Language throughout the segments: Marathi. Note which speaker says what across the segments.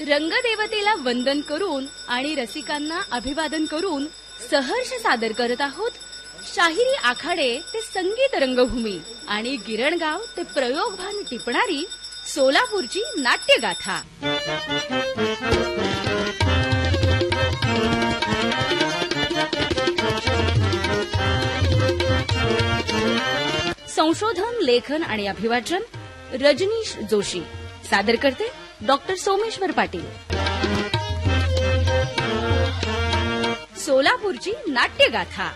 Speaker 1: रंगदेवतेला वंदन करून आणि रसिकांना अभिवादन करून सहर्ष सादर करत आहोत शाहिरी आखाडे ते संगीत रंगभूमी आणि गिरणगाव ते प्रयोगभान टिपणारी सोलापूरची नाट्यगाथा। संशोधन, लेखन आणि अभिवाचन रजनीश जोशी। सादर करते डॉक्टर सोमेश्वर पाटील। सोलापूरची नाट्यगाथा।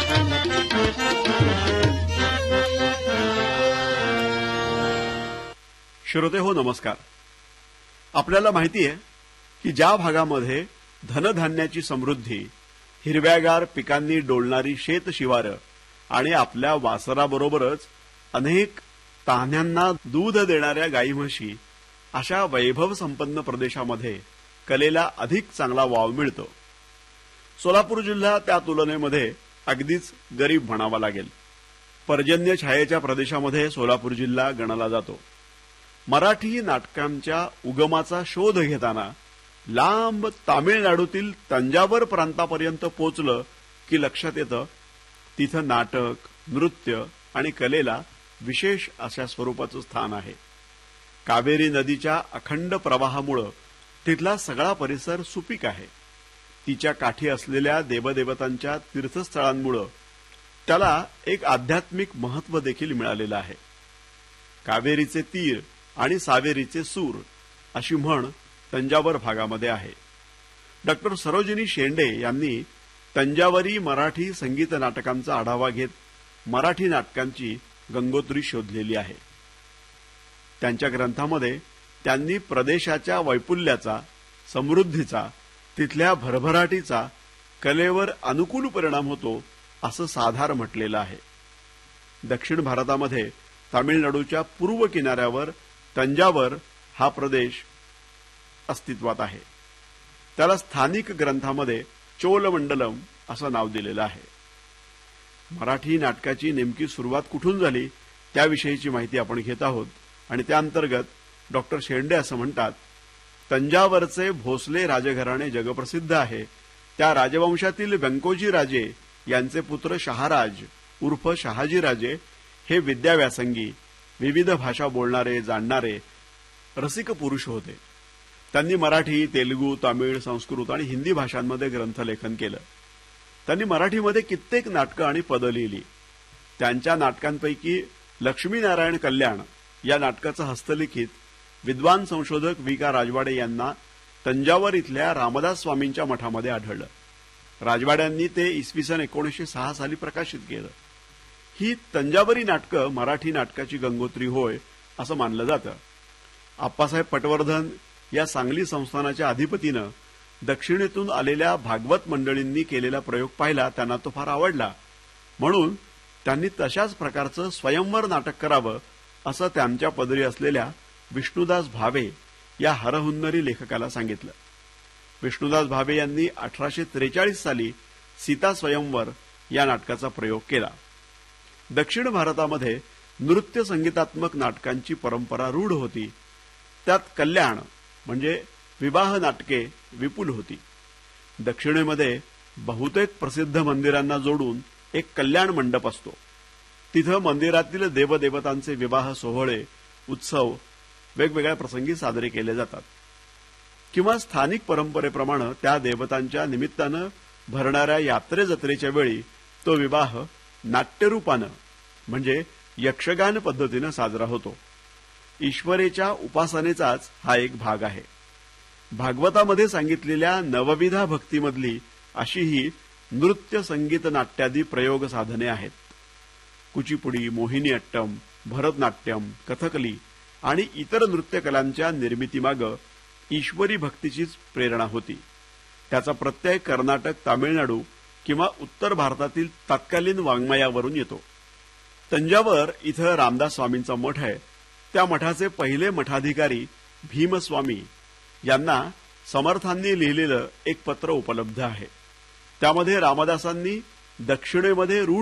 Speaker 2: श्रोते हो, नमस्कार। आपल्याला माहिती आहे की ज्या भागामध्ये धनधान्याची समृद्धी, हिरव्यागार पिकांनी डोलणारी शेत शिवारं आणि आपल्या वासराबरोबरच अनेक तान्ह्यांना दूध देणाऱ्या गाई म्हशी, अशा वैभव संपन्न प्रदेशामध्ये कलेला अधिक चांगला वाव मिळतो। सोलापूर जिल्हा त्या तुलनेमध्ये अगदीच गरीब म्हणावा लागेल। पर्जन्य छायेच्या प्रदेशामध्ये सोलापूर जिल्हा गणला जातो। मराठी नाटकांच्या उगमाचा शोध घेताना लांब तामिळनाडूतील तंजावर प्रांतापर्यंत पोचलं की लक्षात येतं तिथं नाटक, नृत्य आणि कलेला विशेष अशा स्वरूपाचं स्थान आहे। कावेरी नदीच्या अखंड प्रवाहामुळे तिथला सगळा परिसर सुपीक आहे। तिच्या काठी असलेल्या देवदेवतांच्या तीर्थस्थळांमुळे त्याला एक आध्यात्मिक महत्त्व देखील मिळालेलं आहे। कावेरीचे तीर आणि सावेरीचे सूर अशी म्हण तंजावर भागामध्ये आहे। डॉक्टर सरोजिनी शेंडे यांनी तंजावरी मराठी संगीत नाटकांचा आढावा घेत मराठी नाटकांची गंगोत्री शोधलेली आहे। त्यांच्या ग्रंथामध्ये त्यांनी प्रदेशाच्या वैपुल्याचा, समृद्धीचा, तिथल्या भरभराटीचा कलेवर अनुकूल परिणाम होतो असं साधार म्हटलेलं आहे। दक्षिण भारतामध्ये तामिळनाडूच्या पूर्व किनाऱ्यावर तंजावर हा प्रदेश अस्तित्वात आहे। त्याला स्थानिक ग्रंथामध्ये चोलमंडलम असं नाव दिलेलं आहे। मराठी नाटकाची नेमकी सुरुवात कुठून झाली त्याविषयीची माहिती आपण घेत आहोत आणि त्या अंतर्गत डॉक्टर शेंडे असं म्हणतात, तंजावरचे भोसले राजघराणे जगप्रसिद्ध आहे। त्या राजवंशातील व्यंकोजी राजे यांचे पुत्र शहाराज उर्फ शहाजी राजे हे विद्याव्यासंगी, विविध भाषा बोलणारे, जाणणारे रसिक पुरुष होते। त्यांनी मराठी, तेलुगू, तामिळ, संस्कृत आणि हिंदी भाषांमध्ये ग्रंथलेखन केलं। त्यांनी मराठीमध्ये कित्येक नाटकं आणि पदं लिहिली। त्यांच्या नाटकांपैकी लक्ष्मीनारायण कल्याण या नाटकाचं हस्तलिखित विद्वान संशोधक वी.का. राजवाडे यांना तंजावर इथल्या रामदास स्वामींच्या मठामध्ये आढळलं। राजवाड्यांनी ते इसवी सन 1906 साली प्रकाशित केलं। ही तंजावरी नाटकं मराठी नाटकाची गंगोत्री होय असं मानलं जातं। आप्पासाहेब पटवर्धन या सांगली संस्थानाच्या अधिपतीनं दक्षिणेतून आलेल्या भागवत मंडळींनी केलेला प्रयोग पाहिला, त्यांना तो फार आवडला। म्हणून त्यांनी तशाच प्रकारचं स्वयंवर नाटक करावं असं त्यांच्या पदरी असलेल्या विष्णुदास भावे या हरहुन्नरी लेखकाला सांगितलं। विष्णुदास भावे यांनी 1843 साली सीता स्वयंवर या नाटकाचा प्रयोग केला। दक्षिण भारतामध्ये नृत्य संगीतात्मक नाटकांची परंपरा रूढ होती। त्यात कल्याण म्हणजे विवाह नाटके विपुल होती। दक्षिणेमध्ये बहुतेक प्रसिद्ध मंदिरांना जोडून एक कल्याण मंडप असतो। तिथं मंदिरातील देवदेवतांचे विवाह सोहळे, उत्सव वेगवेगळ्या प्रसंगी साजरे केले जातात किंवा स्थानिक परंपरेप्रमाणे त्या देवतांच्या निमित्तानं भरणाऱ्या यात्रे जत्रेच्या वेळी तो विवाह नाट्यरूपानं म्हणजे यक्षगान पद्धतीनं साजरा होतो। ईश्वरेच्या उपासनेचाच हा एक भाग आहे। भागवतामध्ये सांगितलेल्या नवविधा भक्तीमधली अशी ही नृत्य, संगीत, नाट्यादी प्रयोग साधने आहेत। कुचिपुडी, मोहिनीअट्टम, भरतनाट्यम, कथकली आणि इतर नृत्यकलांच्या निर्मितीमागं ईश्वरी भक्तीचीच प्रेरणा होती। त्याचा प्रत्यय कर्नाटक, तामिळनाडू किंवा उत्तर भारतातील तत्कालीन वाङ्मयावरून येतो। तंजावर इथं रामदास स्वामींचा मठ आहे। त्या मठाचे पहिले मठाधिकारी भीमस्वामी यांना समर्थांनी लिहिलेलं एक पत्र उपलब्ध आहे। त्यामध्ये रामदासांनी दक्षिणेमध्ये रूढ